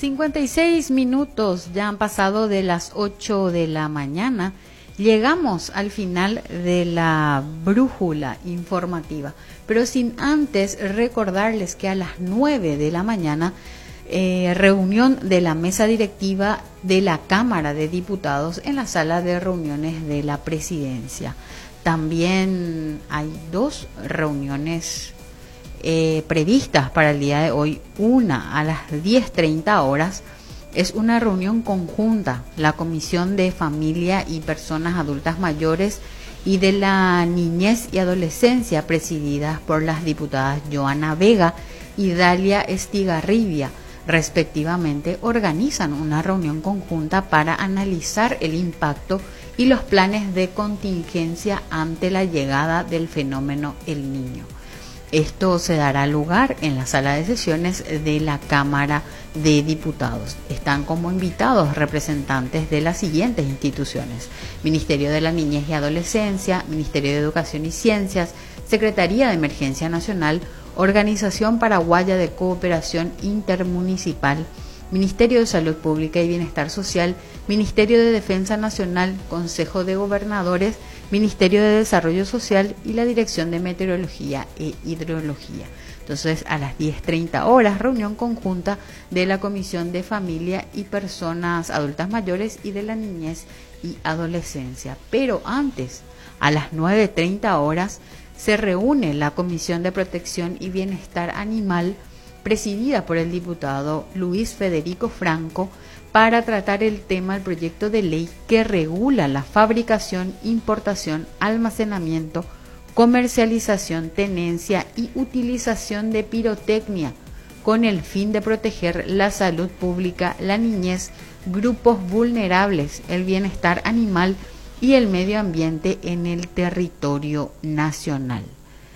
56 minutos ya han pasado de las 8 de la mañana. Llegamos al final de la brújula informativa, pero sin antes recordarles que a las 9 de la mañana reunión de la mesa directiva de la Cámara de Diputados en la sala de reuniones de la Presidencia. También hay dos reuniones previstas para el día de hoy. Una a las 10:30 horas es una reunión conjunta, la Comisión de Familia y Personas Adultas Mayores y de la Niñez y Adolescencia, presididas por las diputadas Joana Vega y Dalia Estigarribia, respectivamente, organizan una reunión conjunta para analizar el impacto y los planes de contingencia ante la llegada del fenómeno El Niño. Esto se dará lugar en la sala de sesiones de la Cámara de Diputados. Están como invitados representantes de las siguientes instituciones: Ministerio de la Niñez y Adolescencia, Ministerio de Educación y Ciencias, Secretaría de Emergencia Nacional, Organización Paraguaya de Cooperación Intermunicipal, Ministerio de Salud Pública y Bienestar Social, Ministerio de Defensa Nacional, Consejo de Gobernadores, Ministerio de Desarrollo Social y la Dirección de Meteorología e Hidrología. Entonces, a las 10:30 horas, reunión conjunta de la Comisión de Familia y Personas Adultas Mayores y de la Niñez y Adolescencia. Pero antes, a las 9:30 horas, se reúne la Comisión de Protección y Bienestar Animal, presidida por el diputado Luis Federico Franco, para tratar el tema del proyecto de ley que regula la fabricación, importación, almacenamiento, comercialización, tenencia y utilización de pirotecnia, con el fin de proteger la salud pública, la niñez, grupos vulnerables, el bienestar animal y el medio ambiente en el territorio nacional.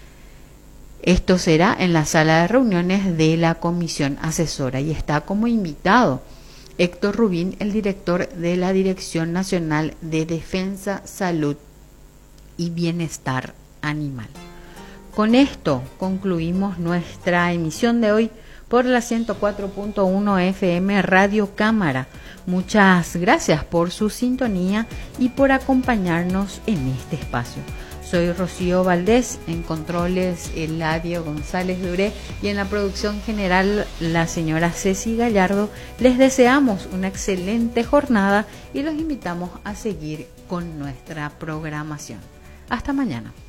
Esto será en la sala de reuniones de la Comisión Asesora y está como invitado Héctor Rubín, el director de la Dirección Nacional de Defensa, Salud y Bienestar Animal. Con esto concluimos nuestra emisión de hoy por la 104.1 FM Radio Cámara. Muchas gracias por su sintonía y por acompañarnos en este espacio. Soy Rocío Valdés, en controles Eladio González Duré y en la producción general la señora Ceci Gallardo. Les deseamos una excelente jornada y los invitamos a seguir con nuestra programación. Hasta mañana.